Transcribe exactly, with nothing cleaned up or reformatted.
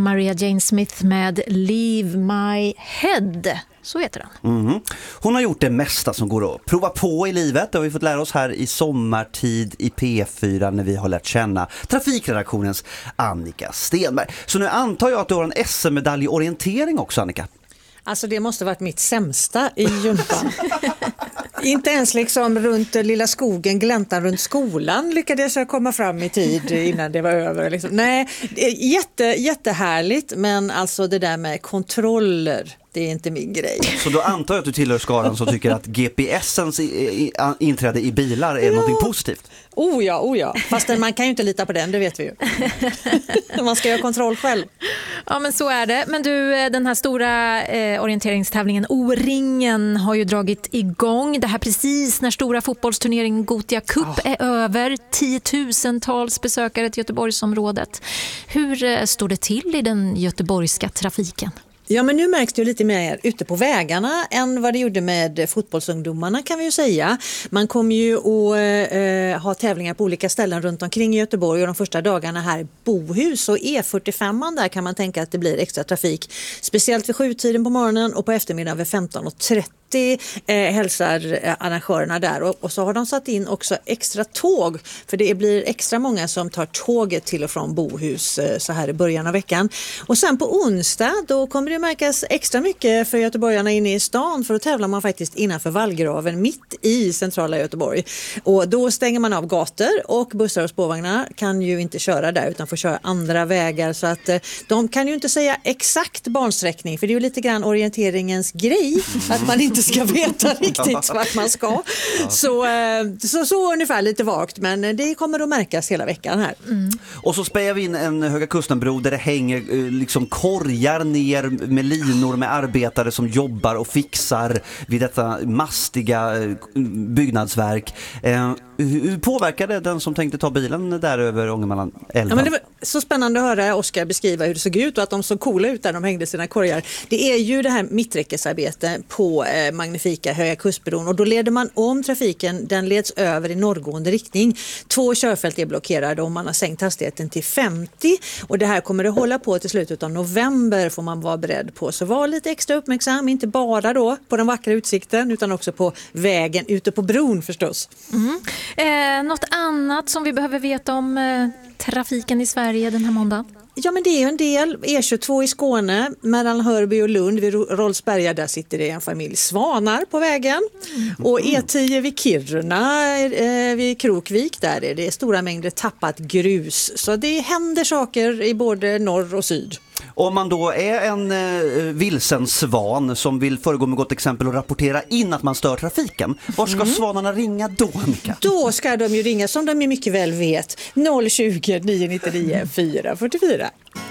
Maria Jane Smith med Leave My Head. Så heter den. Mm. Hon har gjort det mesta som går att prova på i livet. Det har vi fått lära oss här i sommartid i P fyra när vi har lärt känna trafikredaktionens Annika Stenberg. Så nu antar jag att du har en S M-medalj i orientering också, Annika. Alltså det måste varit mitt sämsta i jumpan. Inte ens liksom runt lilla skogen, gläntan runt skolan lyckades jag komma fram i tid innan det var över. Liksom. Nej, jätte, jättehärligt, men alltså det där med kontroller, det är inte min grej. Så då antar jag att du tillhör skaran som tycker att G P S:ens inträde i bilar är ja. något positivt. Oh ja, oh ja. Fast man kan ju inte lita på den, det vet vi ju. Man ska göra kontroll själv. Ja, men så är det. Men du, den här stora eh, orienteringstävlingen O-ringen har ju dragit igång. Det här precis när stora fotbollsturneringen Gothia Cup oh. är över. Tiotusentals besökare till Göteborgsområdet. Hur eh, står det till i den göteborgska trafiken? Ja, men nu märks det ju lite mer ute på vägarna än vad det gjorde med fotbollsungdomarna, kan vi ju säga. Man kommer ju att eh, ha tävlingar på olika ställen runt omkring i Göteborg, och de första dagarna här i Bohus och E fyrtiofem där kan man tänka att det blir extra trafik. Speciellt vid sjutiden på morgonen och på eftermiddagen vid femton och trettio eh, hälsar eh, arrangörerna där. Och, och så har de satt in också extra tåg, för det blir extra många som tar tåget till och från Bohus eh, så här i början av veckan. Och sen på onsdag då kommer det märkas extra mycket för göteborgarna inne i stan, för då tävlar man faktiskt innanför Vallgraven mitt i centrala Göteborg. Och då stänger man av gator och bussar och spårvagnar kan ju inte köra där utan får köra andra vägar, så att eh, de kan ju inte säga exakt bansträckning, för det är ju lite grann orienteringens grej att man inte ska veta riktigt vart man ska. Så, eh, så, så ungefär lite vagt, men det kommer att märkas hela veckan här. Mm. Och så spejar vi in en Höga Kustenbro där det hänger eh, liksom korgar ner med linor med arbetare som jobbar och fixar vid detta mastiga byggnadsverk. Eh, hur påverkar det den som tänkte ta bilen där över Ångermanland elva? Ja, men det var så spännande att höra Oskar beskriva hur det såg ut och att de såg coola ut där de hängde sina korgar. Det är ju det här mitträckesarbete på eh, magnifika Höga Kustbron, och då leder man om trafiken, den leds över i norrgående riktning. Två körfält är blockerade och man har sänkt hastigheten till femtio, och det här kommer att hålla på till slutet av november, får man vara beredd på. Så var lite extra uppmärksam, inte bara då på den vackra utsikten utan också på vägen ute på bron förstås. Mm. Eh, något annat som vi behöver veta om eh, trafiken i Sverige den här måndagen? Ja, men det är ju en del. E tjugotvå i Skåne, mellan Hörby och Lund vid Rollsberga, där sitter det en familj svanar på vägen. Mm. Och E tio vid Kiruna, eh, vid Krokvik, där är det stora mängder tappat grus. Så det händer saker i både norr och syd. Om man då är en eh, vilsen svan som vill föregå med gott exempel och rapportera in att man stör trafiken, var ska mm. svanarna ringa då, Annika? Då ska de ju ringa, som de mycket väl vet, noll tjugo, nio nio nio, fyra fyra fyra.